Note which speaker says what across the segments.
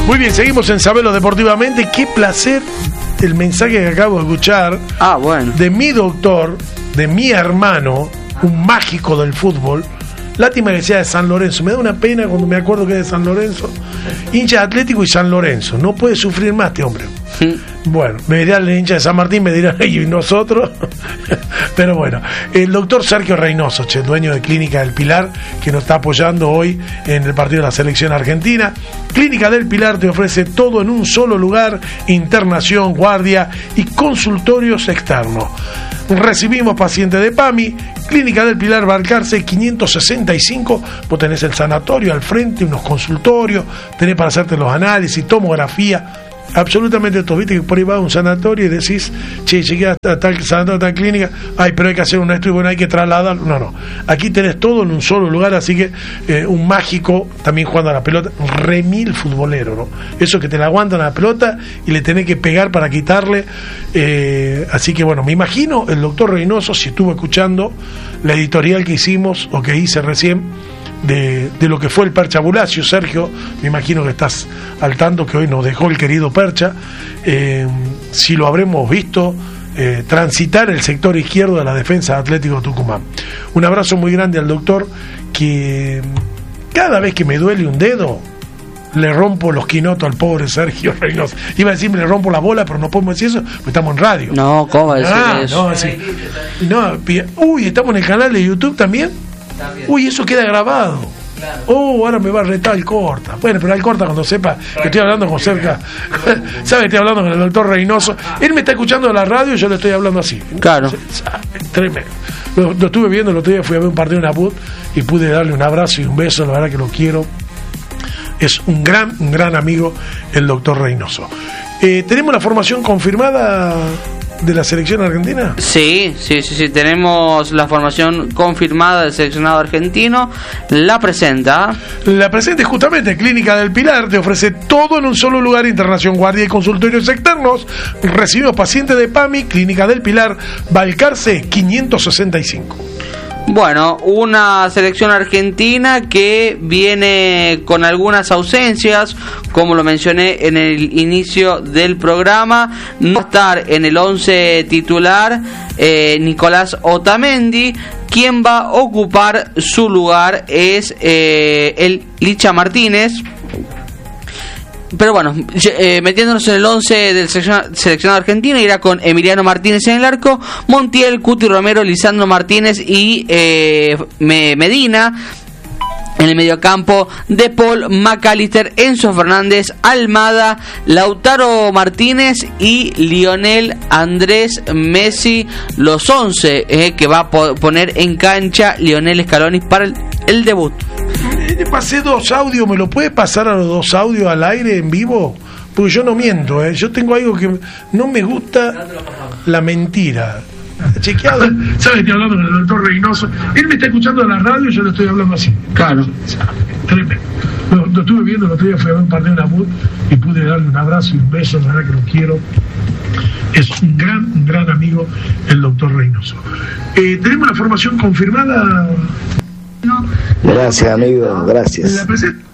Speaker 1: Muy bien, seguimos en Sabelo Deportivamente. Qué placer el mensaje que acabo de escuchar de mi doctor, de mi hermano, un mágico del fútbol. Lástima que sea de San Lorenzo. Me da una pena cuando me acuerdo que es de San Lorenzo. Hincha de Atlético y San Lorenzo. No puede sufrir más este hombre. Bueno, me dirá el hincha de San Martín, me dirán y nosotros. Pero bueno, el doctor Sergio Reynoso, dueño de Clínica del Pilar, que nos está apoyando hoy en el partido de la selección argentina. Clínica del Pilar te ofrece todo en un solo lugar: internación, guardia y consultorios externos. Recibimos pacientes de PAMI. Clínica del Pilar, Balcarce 565. Vos tenés el sanatorio al frente, unos consultorios, tenés para hacerte los análisis, tomografía, absolutamente todo. Viste que por ahí va a un sanatorio y decís, che, llegué a tal sanatorio, a tal clínica, ay, pero hay que hacer un estudio, bueno, hay que trasladarlo. No, aquí tenés todo en un solo lugar, así que un mágico también jugando a la pelota, remil futbolero, ¿no? Eso que te la aguantan a la pelota y le tenés que pegar para quitarle. Así que bueno, me imagino el doctor Reynoso, si estuvo escuchando la editorial que hicimos o que hice recién de lo que fue el Percha Bulacio. Sergio, me imagino que estás al tanto que hoy nos dejó el querido Percha. Si lo habremos visto transitar el sector izquierdo de la defensa de Atlético Tucumán. Un abrazo muy grande al doctor, que cada vez que me duele un dedo le rompo los quinotos al pobre Sergio Reynoso. Iba a decir le rompo la bola, pero no podemos decir eso porque estamos en radio.
Speaker 2: No, ¿cómo decir eso?
Speaker 1: Uy, estamos en el canal de YouTube también. Uy, eso queda grabado. Ahora me va a retar el Corta. Bueno, pero el Corta, cuando sepa que estoy hablando con cerca, sabe, estoy hablando con el doctor Reynoso. Él me está escuchando en la radio y yo le estoy hablando así.
Speaker 2: Claro.
Speaker 1: Tremendo. Lo estuve viendo el otro día, fui a ver un partido en Abud y pude darle un abrazo y un beso. La verdad que lo quiero. Es un gran amigo el doctor Reynoso. ¿Tenemos la formación confirmada de la selección argentina?
Speaker 2: Sí, tenemos la formación confirmada del seleccionado argentino. La presenta
Speaker 1: justamente Clínica del Pilar. Te ofrece todo en un solo lugar: internación, guardia y consultorios externos. Recibimos pacientes de PAMI. Clínica del Pilar, Balcarce 565.
Speaker 2: Bueno, una selección argentina que viene con algunas ausencias, como lo mencioné en el inicio del programa. No va a estar en el 11 titular Nicolás Otamendi. Quien va a ocupar su lugar es el Licha Martínez. Pero bueno, metiéndonos en el 11 del seleccionado argentino, irá con Emiliano Martínez en el arco, Montiel, Cuti Romero, Lisandro Martínez y Medina. En el mediocampo, De Paul, McAllister, Enzo Fernández, Almada, Lautaro Martínez y Lionel Andrés Messi, los 11 que va a poner en cancha Lionel Scaloni para el debut.
Speaker 1: Te pasé 2 audios, ¿me lo puede pasar a los 2 audios al aire en vivo? Porque yo no miento, yo tengo algo que no me gusta, la mentira. Chequeado. ¿Sabes? Estoy hablando con el doctor Reynoso. Él me está escuchando en la radio y yo le estoy hablando así.
Speaker 2: Claro.
Speaker 1: Tremendo. Lo estuve viendo el otro día, fui a ver un partido en Abud y pude darle un abrazo y un beso, la verdad que lo quiero. Es un gran amigo el doctor Reynoso. ¿Tenemos la formación confirmada?
Speaker 3: No. Gracias, amigo, gracias.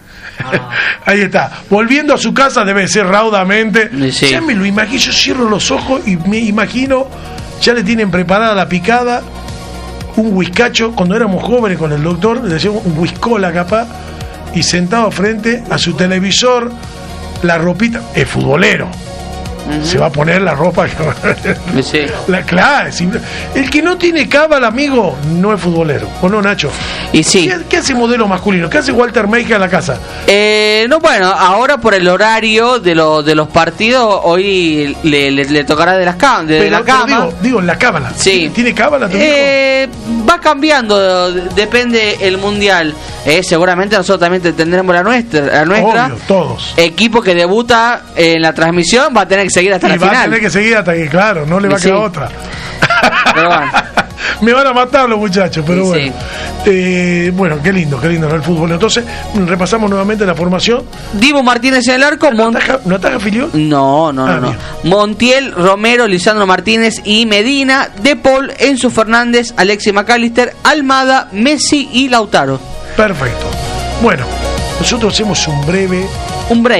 Speaker 1: Ahí está, volviendo a su casa, debe ser raudamente.
Speaker 2: Sí.
Speaker 1: Ya me lo imagino, yo cierro los ojos y me imagino, ya le tienen preparada la picada, un whiskacho. Cuando éramos jóvenes con el doctor, le decíamos un whiskola capaz, y sentado frente a su televisor, la ropita, es futbolero. Se va a poner la ropa.
Speaker 2: Sí.
Speaker 1: Claro, el que no tiene cábala, amigo, no es futbolero. ¿O no, Nacho?
Speaker 2: Y sí.
Speaker 1: ¿Qué hace modelo masculino? ¿Qué hace Walter Meika en la casa?
Speaker 2: No, bueno, ahora por el horario de los partidos, hoy le tocará de la cama.
Speaker 1: Digo, en la cábala.
Speaker 2: Sí.
Speaker 1: ¿Tiene cábala tu hijo?
Speaker 2: Va cambiando, depende el mundial. Seguramente nosotros también tendremos la nuestra.
Speaker 1: Obvio, todos.
Speaker 2: Equipo que debuta en la transmisión va a tener que seguir hasta la final.
Speaker 1: Va a tener que seguir hasta que, claro, no le va a quedar otra.
Speaker 2: Pero bueno.
Speaker 1: Me van a matar los muchachos, pero bueno.
Speaker 2: Sí.
Speaker 1: Bueno, qué lindo, ¿no? El fútbol. Entonces, repasamos nuevamente la formación.
Speaker 2: Dibu Martínez en el arco.
Speaker 1: ¿No ataja Filiol?
Speaker 2: No. Montiel, Romero, Lisandro Martínez y Medina. De Paul, Enzo Fernández, Alexis McAllister, Almada, Messi y Lautaro.
Speaker 1: Perfecto. Bueno, nosotros hacemos un break.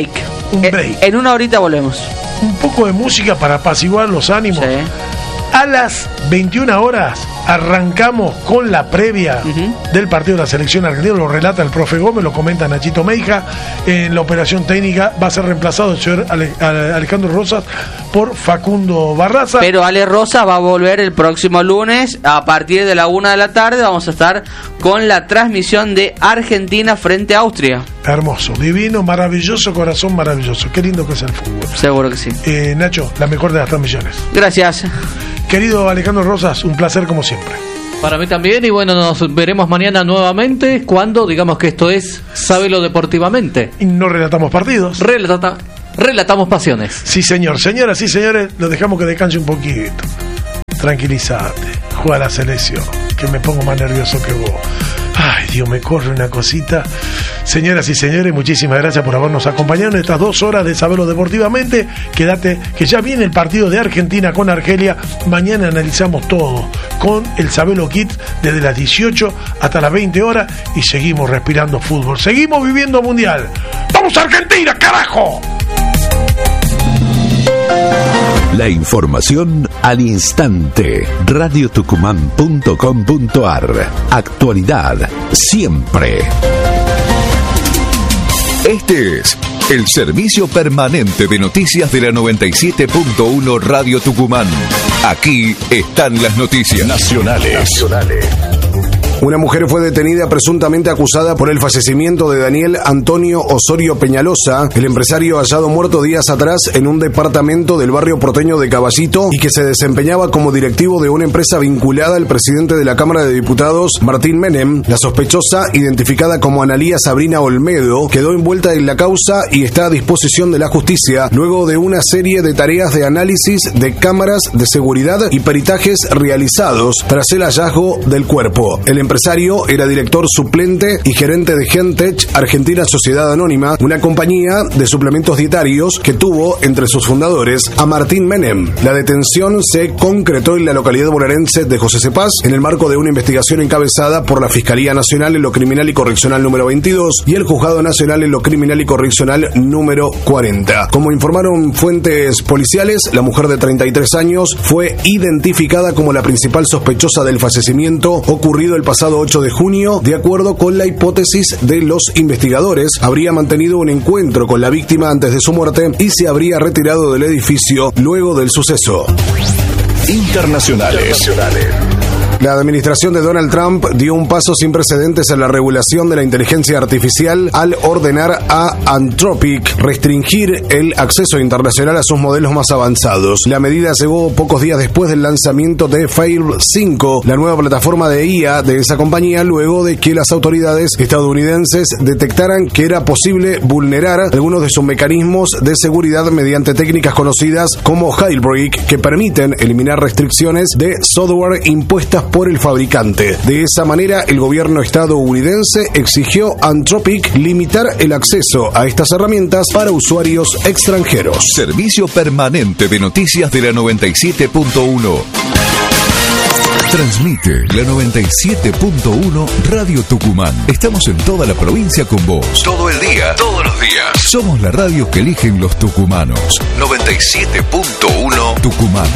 Speaker 1: un break.
Speaker 2: En una horita volvemos.
Speaker 1: Un poco de música para apaciguar los ánimos.
Speaker 2: Sí.
Speaker 1: A las 21 horas arrancamos con la previa del partido de la selección argentina. Lo relata el profe Gómez, lo comenta Nachito Meija. En la operación técnica va a ser reemplazado el señor Alejandro Rosas por Facundo Barraza.
Speaker 2: Pero Ale Rosa va a volver el próximo lunes a partir de la 1 de la tarde. Vamos a estar con la transmisión de Argentina frente a Austria.
Speaker 1: Hermoso, divino, maravilloso, corazón maravilloso. Qué lindo que es el fútbol.
Speaker 2: Seguro que sí.
Speaker 1: Nacho, la mejor de las transmisiones.
Speaker 2: Gracias.
Speaker 1: Querido Alejandro Rosas, un placer como siempre.
Speaker 4: Para mí también, y bueno, nos veremos mañana nuevamente cuando digamos que esto es Sábelo Deportivamente.
Speaker 1: Y no relatamos partidos.
Speaker 4: Relatamos pasiones.
Speaker 1: Sí, señor. Señoras y señores, lo dejamos que descanse un poquito. Tranquilízate. Juega la selección, que me pongo más nervioso que vos. Ay, Dios, me corre una cosita. Señoras y señores, muchísimas gracias por habernos acompañado en estas 2 horas de Saberlo Deportivamente. Quédate, que ya viene el partido de Argentina con Argelia. Mañana analizamos todo con el Sabelo Kids desde las 18 hasta las 20 horas y seguimos respirando fútbol. Seguimos viviendo mundial. ¡Vamos a Argentina, carajo!
Speaker 5: La información al instante. radiotucumán.com.ar. Actualidad siempre.
Speaker 6: Este es el servicio permanente de noticias de la 97.1 Radio Tucumán. Aquí están las noticias nacionales.
Speaker 7: Una mujer fue detenida presuntamente acusada por el fallecimiento de Daniel Antonio Osorio Peñalosa, el empresario hallado muerto días atrás en un departamento del barrio porteño de Caballito y que se desempeñaba como directivo de una empresa vinculada al presidente de la Cámara de Diputados, Martín Menem. La sospechosa, identificada como Analía Sabrina Olmedo, quedó envuelta en la causa y está a disposición de la justicia luego de una serie de tareas de análisis de cámaras de seguridad y peritajes realizados tras el hallazgo del cuerpo. El empresario era director suplente y gerente de Gentech Argentina Sociedad Anónima, una compañía de suplementos dietarios que tuvo entre sus fundadores a Martín Menem. La detención se concretó en la localidad bonaerense de José Cepaz en el marco de una investigación encabezada por la Fiscalía Nacional en lo Criminal y Correccional número 22 y el Juzgado Nacional en lo Criminal y Correccional número 40. Como informaron fuentes policiales, la mujer de 33 años fue identificada como la principal sospechosa del fallecimiento ocurrido el pasado 8 de junio. De acuerdo con la hipótesis de los investigadores, habría mantenido un encuentro con la víctima antes de su muerte y se habría retirado del edificio luego del suceso.
Speaker 6: Internacionales.
Speaker 7: La administración de Donald Trump dio un paso sin precedentes en la regulación de la inteligencia artificial al ordenar a Anthropic restringir el acceso internacional a sus modelos más avanzados. La medida llegó pocos días después del lanzamiento de Fair 5, la nueva plataforma de IA de esa compañía, luego de que las autoridades estadounidenses detectaran que era posible vulnerar algunos de sus mecanismos de seguridad mediante técnicas conocidas como jailbreak, que permiten eliminar restricciones de software impuestas por el fabricante. De esa manera, el gobierno estadounidense exigió a Anthropic limitar el acceso a estas herramientas para usuarios extranjeros.
Speaker 6: Servicio permanente de noticias de la 97.1. Transmite la 97.1 Radio Tucumán. Estamos en toda la provincia con vos. Todo el día, todos los días. Somos la radio que eligen los tucumanos. 97.1 Tucumán.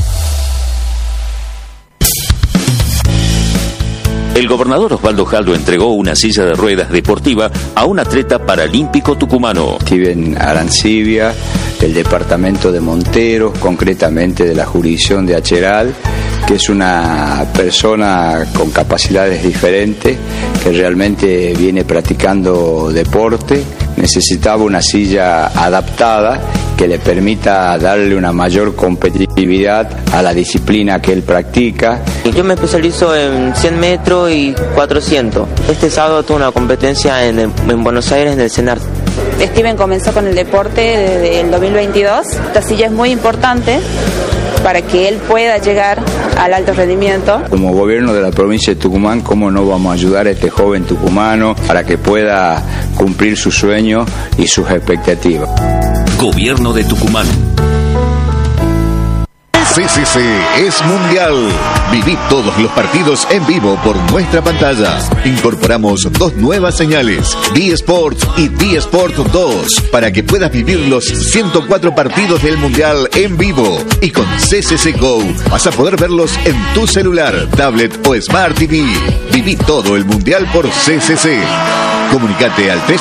Speaker 8: El gobernador Osvaldo Jaldo entregó una silla de ruedas deportiva a un atleta paralímpico tucumano.
Speaker 9: Steven Arancibia, del departamento de Monteros, concretamente de la jurisdicción de Acheral, que es una persona con capacidades diferentes, que realmente viene practicando deporte. Necesitaba una silla adaptada que le permita darle una mayor competitividad a la disciplina que él practica.
Speaker 10: Yo me especializo en 100 metros y 400. Este sábado tuve una competencia en Buenos Aires en el CENAR.
Speaker 11: Steven comenzó con el deporte desde el 2022. Esta silla es muy importante para que él pueda llegar al alto rendimiento.
Speaker 9: Como gobierno de la provincia de Tucumán, ¿cómo no vamos a ayudar a este joven tucumano para que pueda cumplir sus sueños y sus expectativas?
Speaker 8: Gobierno de Tucumán.
Speaker 6: CCC es mundial. Viví todos los partidos en vivo por nuestra pantalla. Incorporamos 2 nuevas señales, D-Sport y D-Sport 2, para que puedas vivir los 104 partidos del mundial en vivo. Y con CCC Go vas a poder verlos en tu celular, tablet o Smart TV. Viví todo el mundial por CCC. Comunicate al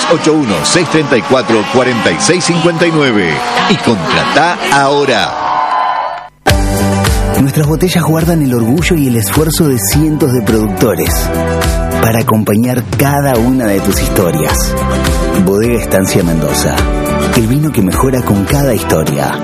Speaker 6: 381-634-4659 y contratá ahora.
Speaker 12: Nuestras botellas guardan el orgullo y el esfuerzo de cientos de productores para acompañar cada una de tus historias. Bodega Estancia Mendoza, el vino que mejora con cada historia.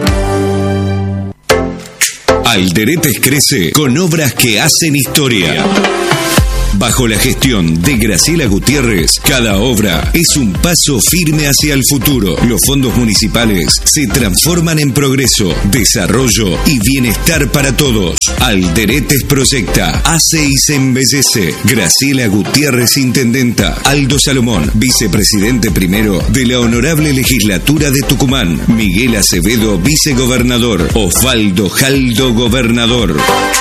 Speaker 13: Alderetes crece con obras que hacen historia. Bajo la gestión de Graciela Gutiérrez, cada obra es un paso firme hacia el futuro. Los fondos municipales se transforman en progreso, desarrollo y bienestar para todos. Alderetes proyecta, hace y se embellece. Graciela Gutiérrez, intendenta. Aldo Salomón, vicepresidente primero de la Honorable Legislatura de Tucumán. Miguel Acevedo, vicegobernador. Osvaldo Jaldo, gobernador.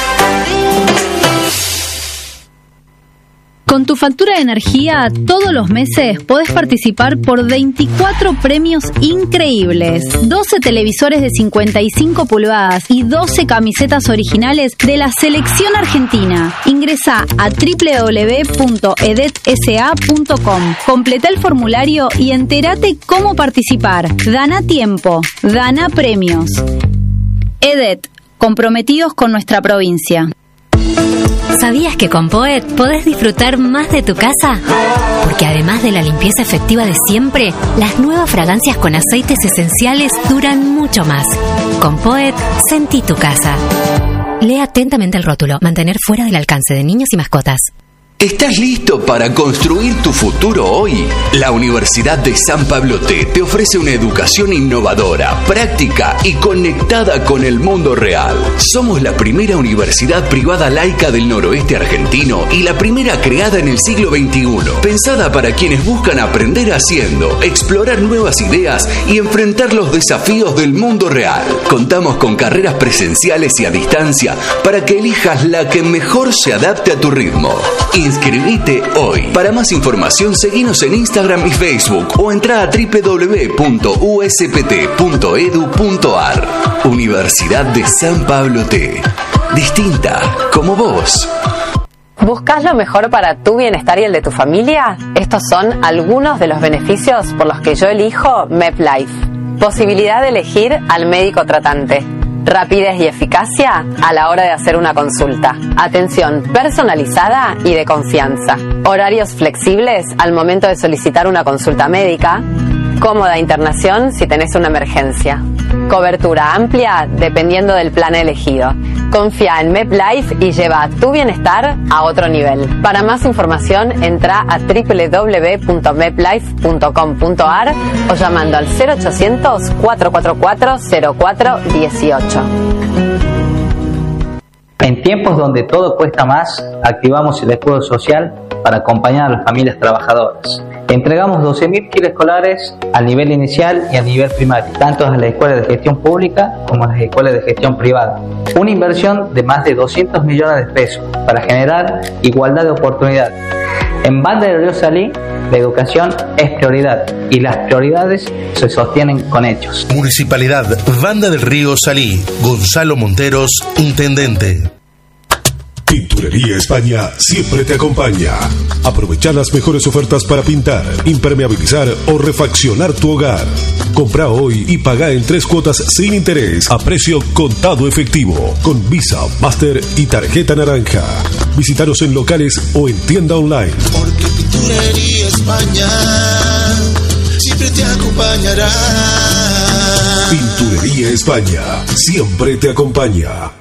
Speaker 14: Con tu factura de energía, todos los meses podés participar por 24 premios increíbles. 12 televisores de 55 pulgadas y 12 camisetas originales de la selección argentina. Ingresá a www.edetsa.com. Completa el formulario y entérate cómo participar. Gana tiempo, gana premios. EDET, comprometidos con nuestra provincia.
Speaker 15: ¿Sabías que con Poet podés disfrutar más de tu casa? Porque además de la limpieza efectiva de siempre, las nuevas fragancias con aceites esenciales duran mucho más. Con Poet, sentí tu casa. Lee atentamente el rótulo. Mantener fuera del alcance de niños y mascotas.
Speaker 16: ¿Estás listo para construir tu futuro hoy? La Universidad de San Pablo te ofrece una educación innovadora, práctica y conectada con el mundo real. Somos la primera universidad privada laica del noroeste argentino y la primera creada en el siglo XXI, pensada para quienes buscan aprender haciendo, explorar nuevas ideas y enfrentar los desafíos del mundo real. Contamos con carreras presenciales y a distancia para que elijas la que mejor se adapte a tu ritmo. Inscribite hoy. Para más información, seguinos en Instagram y Facebook o entra a www.uspt.edu.ar. Universidad de San Pablo T. Distinta como vos.
Speaker 17: ¿Buscas lo mejor para tu bienestar y el de tu familia? Estos son algunos de los beneficios por los que yo elijo MedLife. Posibilidad de elegir al médico tratante. Rapidez y eficacia a la hora de hacer una consulta. Atención personalizada y de confianza. Horarios flexibles al momento de solicitar una consulta médica. Cómoda internación si tenés una emergencia. Cobertura amplia dependiendo del plan elegido. Confía en MedLife y lleva tu bienestar a otro nivel. Para más información, entra a www.medlife.com.ar o llamando al 0800-444-0418.
Speaker 18: En tiempos donde todo cuesta más, activamos el escudo social para acompañar a las familias trabajadoras. Entregamos 12.000 kits escolares al nivel inicial y al nivel primario, tanto en las escuelas de gestión pública como en las escuelas de gestión privada. Una inversión de más de 200 millones de pesos para generar igualdad de oportunidades. En Banda del Río Salí, la educación es prioridad y las prioridades se sostienen con hechos.
Speaker 19: Municipalidad Banda del Río Salí. Gonzalo Monteros, intendente.
Speaker 20: Pinturería España siempre te acompaña. Aprovecha las mejores ofertas para pintar, impermeabilizar o refaccionar tu hogar. Compra hoy y paga en 3 cuotas sin interés a precio contado efectivo con Visa, Master y tarjeta naranja. Visítanos en locales o en tienda online.
Speaker 21: Porque Pinturería España siempre te acompañará.
Speaker 20: Pinturería España siempre te acompaña.